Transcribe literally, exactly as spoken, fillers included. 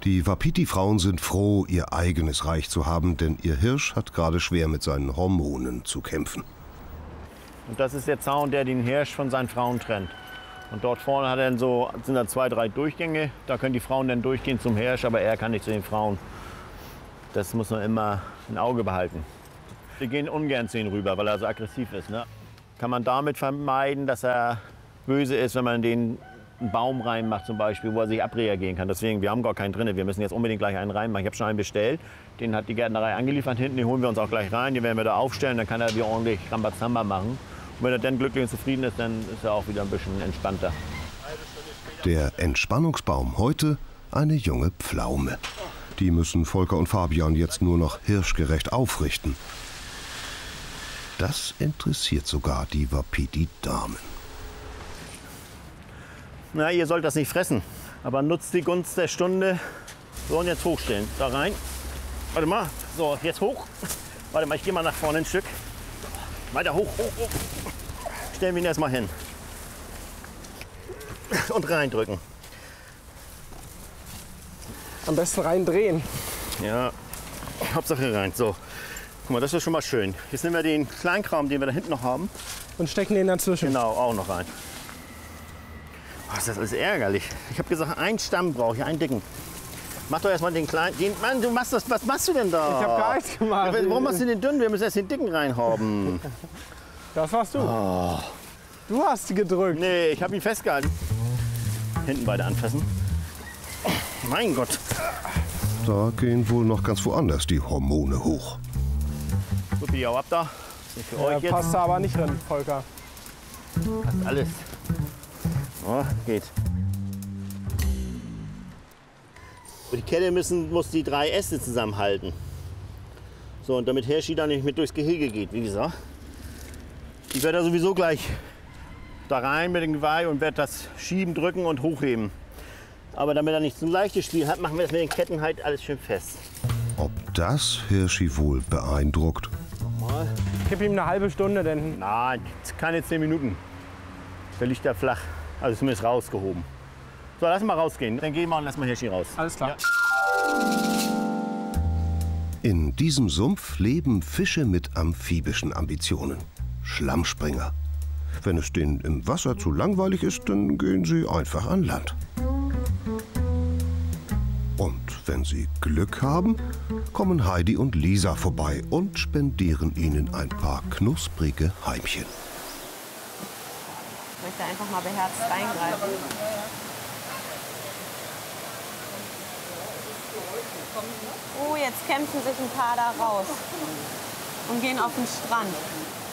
Die Wapiti-Frauen sind froh, ihr eigenes Reich zu haben, denn ihr Hirsch hat gerade schwer mit seinen Hormonen zu kämpfen. Und das ist der Zaun, der den Hirsch von seinen Frauen trennt. Und dort vorne hat er dann so, sind da zwei, drei Durchgänge. Da können die Frauen dann durchgehen zum Hirsch, aber er kann nicht zu den Frauen. Das muss man immer im Auge behalten. Wir gehen ungern zu ihm rüber, weil er so aggressiv ist. Ne? Kann man damit vermeiden, dass er böse ist, wenn man den einen Baum reinmacht zum Beispiel, wo er sich abreagieren kann. Deswegen, wir haben gar keinen drin. Wir müssen jetzt unbedingt gleich einen reinmachen. Ich habe schon einen bestellt. Den hat die Gärtnerei angeliefert hinten. Den holen wir uns auch gleich rein. Den werden wir da aufstellen. Dann kann er wieder ordentlich Rambazamba machen. Und wenn er dann glücklich und zufrieden ist, dann ist er auch wieder ein bisschen entspannter. Der Entspannungsbaum heute eine junge Pflaume. Die müssen Volker und Fabian jetzt nur noch hirschgerecht aufrichten. Das interessiert sogar die Wapiti-Damen. Na, ihr sollt das nicht fressen, aber nutzt die Gunst der Stunde. So, und jetzt hochstellen. Da rein. Warte mal. So, jetzt hoch. Warte mal, ich gehe mal nach vorne ein Stück. Weiter hoch, hoch, hoch. Stellen wir ihn erst mal hin. Und reindrücken. Am besten reindrehen. Ja, Hauptsache rein. So. Guck mal, das ist schon mal schön. Jetzt nehmen wir den Kleinkram, den wir da hinten noch haben. Und stecken den dazwischen. Genau, auch noch rein. Oh, das ist alles ärgerlich. Ich habe gesagt, einen Stamm brauche ich, einen dicken. Mach doch erstmal den kleinen. Den, Mann, du machst das. Was machst du denn da? Ich habe gar nichts gemacht. Ja, warum machst du den dünnen? Wir müssen erst den dicken reinhaben. Das warst du. Oh. Du hast gedrückt. Nee, ich habe ihn festgehalten. Hinten beide anfassen. Oh, mein Gott. Da gehen wohl noch ganz woanders die Hormone hoch. Gut, die auch ab da. Nicht für Ja, euch jetzt. passt da aber nicht drin, Volker. Passt alles. Oh, geht. Die Kette müssen, muss die drei Äste zusammenhalten. So, und damit Hirschi da nicht mit durchs Gehege geht, wie gesagt. Ich werde da sowieso gleich da rein mit dem Geweih und werde das schieben, drücken und hochheben. Aber damit er nicht so ein leichtes Spiel hat, machen wir das mit den Ketten halt alles schön fest. Ob das Hirschi wohl beeindruckt? Nochmal. Gib ihm eine halbe Stunde, denn Nein, keine zehn Minuten. Der liegt da flach. Also zumindest rausgehoben. So, lass mal rausgehen. Dann gehen wir und lass mal Hirschi raus. alles klar. Ja. In diesem Sumpf leben Fische mit amphibischen Ambitionen. Schlammspringer. Wenn es denen im Wasser zu langweilig ist, dann gehen sie einfach an Land. Und wenn sie Glück haben, kommen Heidi und Lisa vorbei und spendieren ihnen ein paar knusprige Heimchen. Ich möchte einfach mal beherzt reingreifen. Oh, jetzt kämpfen sich ein paar da raus und gehen auf den Strand.